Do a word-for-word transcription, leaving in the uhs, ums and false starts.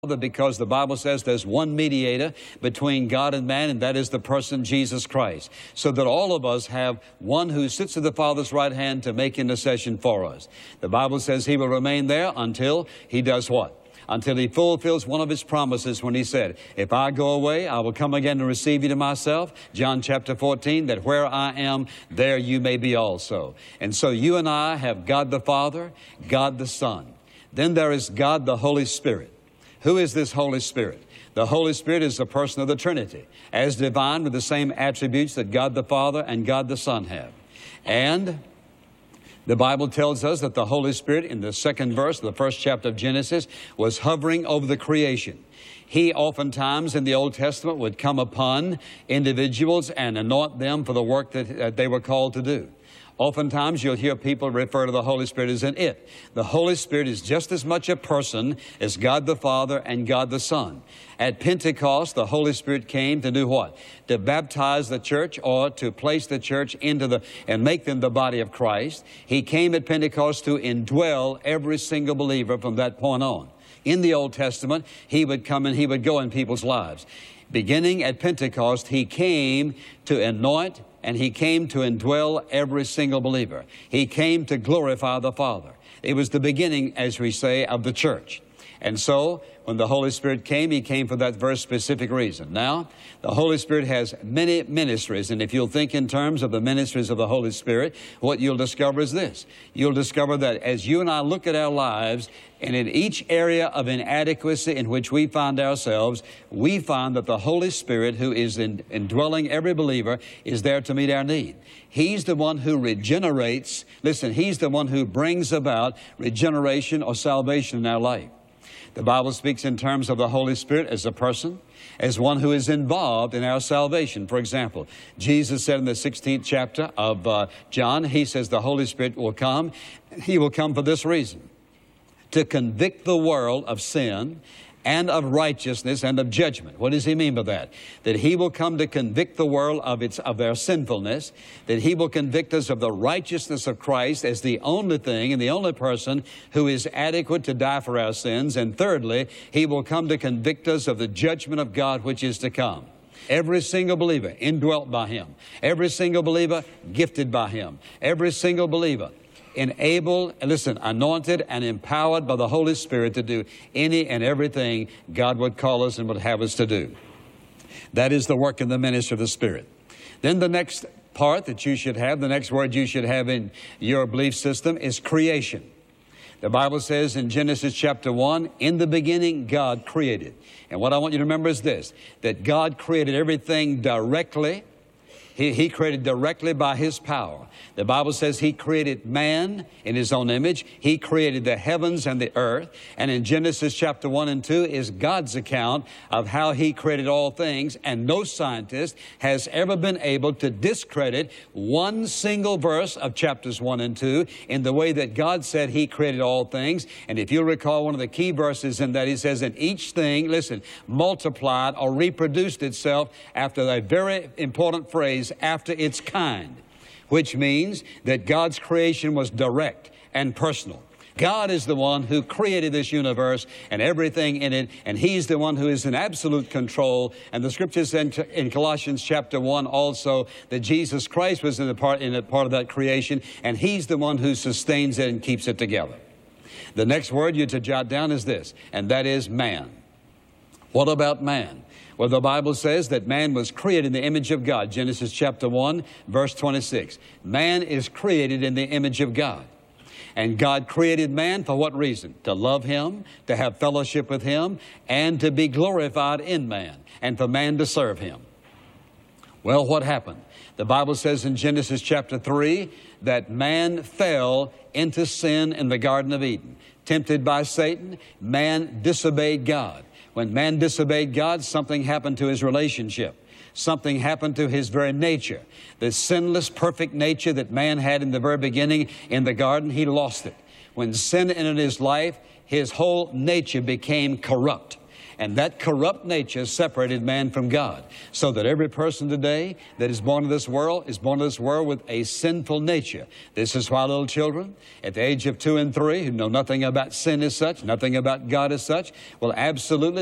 because the Bible says there's one mediator between God and man, and that is the person Jesus Christ. So that all of us have one who sits at the Father's right hand to make intercession for us. The Bible says He will remain there until He does what? Until He fulfills one of His promises when He said, if I go away, I will come again and receive you to myself. John chapter fourteen, that where I am, there you may be also. And so you and I have God the Father, God the Son. Then there is God the Holy Spirit. Who is this Holy Spirit? The Holy Spirit is the person of the Trinity, as divine with the same attributes that God the Father and God the Son have. And the Bible tells us that the Holy Spirit, in the second verse of the first chapter of Genesis, was hovering over the creation. He oftentimes in the Old Testament would come upon individuals and anoint them for the work that uh, they were called to do. Oftentimes you'll hear people refer to the Holy Spirit as an it. The Holy Spirit is just as much a person as God the Father and God the Son. At Pentecost, the Holy Spirit came to do what? To baptize the church, or to place the church into the, and make them the body of Christ. He came at Pentecost to indwell every single believer from that point on. In the Old Testament, He would come and He would go in people's lives. Beginning at Pentecost, He came to anoint, and He came to indwell every single believer. He came to glorify the Father. It was the beginning, as we say, of the church. And so, when the Holy Spirit came, He came for that very specific reason. Now, the Holy Spirit has many ministries, and if you'll think in terms of the ministries of the Holy Spirit, what you'll discover is this. You'll discover that as you and I look at our lives, and in each area of inadequacy in which we find ourselves, we find that the Holy Spirit, who is in, indwelling every believer, is there to meet our need. He's the one who regenerates. Listen, He's the one who brings about regeneration or salvation in our life. The Bible speaks in terms of the Holy Spirit as a person, as one who is involved in our salvation. For example, Jesus said in the sixteenth chapter of uh, John, He says the Holy Spirit will come. He will come for this reason: to convict the world of sin and of righteousness and of judgment. What does He mean by that? That He will come to convict the world of its of their sinfulness, that He will convict us of the righteousness of Christ as the only thing and the only person who is adequate to die for our sins, and thirdly, He will come to convict us of the judgment of God which is to come. Every single believer indwelt by Him. Every single believer gifted by Him. Every single believer enabled, listen, anointed and empowered by the Holy Spirit to do any and everything God would call us and would have us to do. That is the work and the ministry of the Spirit. Then the next part that you should have, the next word you should have in your belief system is creation. The Bible says in Genesis chapter one, in the beginning God created. And what I want you to remember is this, that God created everything directly. He, he created directly by His power. The Bible says He created man in His own image. He created the heavens and the earth. And in Genesis chapter one and two is God's account of how He created all things. And no scientist has ever been able to discredit one single verse of chapters one and two in the way that God said He created all things. And if you'll recall, one of the key verses in that, He says, and each thing, listen, multiplied or reproduced itself after a very important phrase, after its kind, which means that God's creation was direct and personal. God is the one who created this universe and everything in it, and He's the one who is in absolute control. And the Scripture says in, in Colossians chapter one also that Jesus Christ was in a part, in a part of that creation, and He's the one who sustains it and keeps it together. The next word you're to jot down is this, and that is man. What about man? Well, the Bible says that man was created in the image of God. Genesis chapter one, verse twenty-six. Man is created in the image of God. And God created man for what reason? To love Him, to have fellowship with Him, and to be glorified in man, and for man to serve Him. Well, what happened? The Bible says in Genesis chapter three that man fell into sin in the Garden of Eden. Tempted by Satan, man disobeyed God. When man disobeyed God, something happened to his relationship. Something happened to his very nature. The sinless, perfect nature that man had in the very beginning in the garden, he lost it. When sin entered his life, his whole nature became corrupt. And that corrupt nature separated man from God. So that every person today that is born in this world is born in this world with a sinful nature. This is why little children at the age of two and three who know nothing about sin as such, nothing about God as such, will absolutely